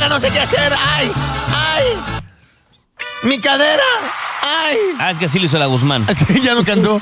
cadera, no sé qué hacer. ¡Ay! ¡Ay! ¡Mi cadera! ¡Ay! Es que así lo hizo la Guzmán. Sí, ya no cantó.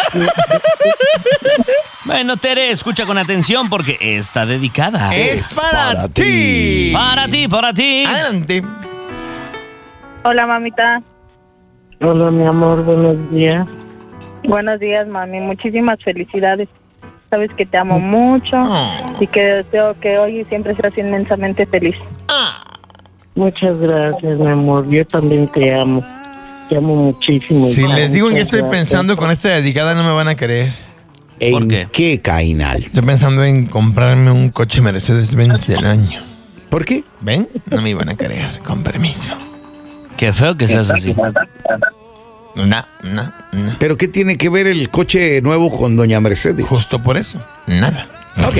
Bueno, Tere, escucha con atención porque está dedicada. Es para ti. Para ti, para ti. Adelante. Hola, mamita. Hola, mi amor, buenos días. Buenos días, mami. Muchísimas felicidades. Sabes que te amo mucho y que deseo que hoy y siempre seas inmensamente feliz. Muchas gracias, mi amor. Yo también te amo. Te amo muchísimo. Si les digo en qué estoy Muchas pensando con esta dedicada, no me van a creer. ¿Por qué? ¿En qué, Cainal? Estoy pensando en comprarme un coche Mercedes-Benz del año. ¿Por qué? ¿Ven? No me iban a creer, con permiso. Qué feo que seas así. No. ¿Pero qué tiene que ver el coche nuevo con doña Mercedes? Justo por eso. Nada. Ok.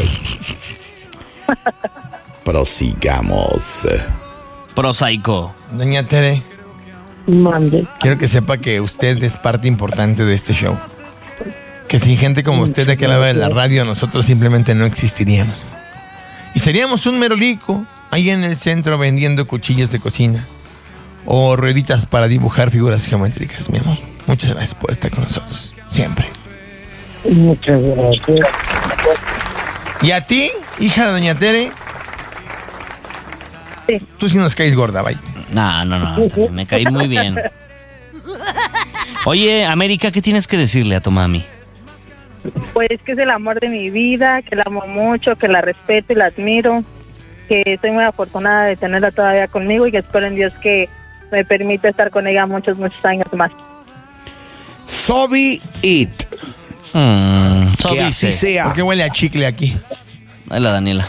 Prosigamos. Prosaico. Doña Tere, Mande. quiero que sepa que usted es parte importante de este show. Que sin gente como usted de aquel lado de la radio, nosotros simplemente no existiríamos. Y seríamos un merolico ahí en el centro vendiendo cuchillos de cocina o rueditas para dibujar figuras geométricas, mi amor. Muchas gracias por estar con nosotros. Siempre. Muchas gracias. ¿Y a ti, hija de doña Tere? Sí. Tú sí nos caes gorda, bye. No, me caí muy bien. Oye, América, ¿qué tienes que decirle a tu mami? Pues que es el amor de mi vida, que la amo mucho, que la respeto y la admiro, que estoy muy afortunada de tenerla todavía conmigo y que espero en Dios que me permita estar con ella muchos años más. So be it. So Que así dice. sea. ¿Por qué huele a chicle aquí? Ahí la Daniela.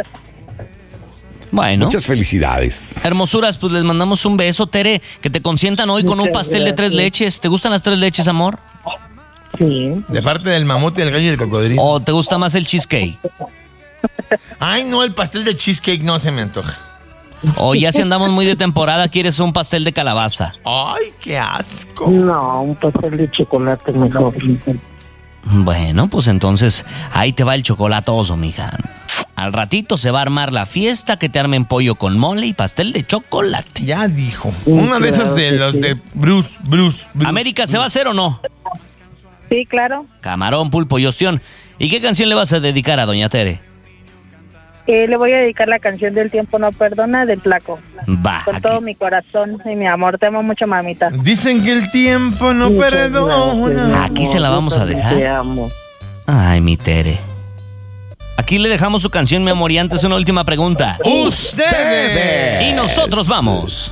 Bueno. Muchas felicidades. Hermosuras, pues les mandamos un beso, Tere, que te consientan hoy con un Muchas pastel de 3 gracias. leches. ¿Te gustan las 3 leches, amor? Sí. De parte del mamut, del gallo y del cocodrilo. ¿O te gusta más el cheesecake? Ay, no, el pastel de cheesecake no se me antoja. O ya si andamos muy de temporada, quieres un pastel de calabaza. Ay, qué asco. No, un pastel de chocolate mejor. Bueno, pues entonces ahí te va el chocolatoso, mija. Al ratito se va a armar la fiesta, que te armen pollo con mole y pastel de chocolate. Ya dijo. Una de esas de los de Bruce. América, ¿se va a hacer o no? Sí, claro. Camarón, pulpo y ostión. ¿Y qué canción le vas a dedicar a doña Tere? Le voy a dedicar la canción del tiempo no perdona del Flaco. Va, Con todo mi corazón y mi amor. Te amo mucho, mamita. Dicen que el tiempo no Muchas perdona. gracias, Aquí se la amor. vamos Yo a también dejar. Te amo. Ay, mi Tere. Aquí le dejamos su canción, mi amor, y antes una última pregunta. Ustedes. Y nosotros vamos.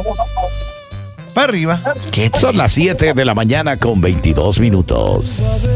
Para arriba. ¿Qué Son las 7 de la mañana con 22 minutos.